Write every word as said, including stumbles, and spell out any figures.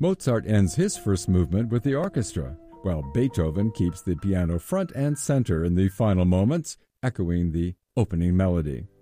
Mozart ends his first movement with the orchestra, while Beethoven keeps the piano front and center in the final moments, echoing the opening melody.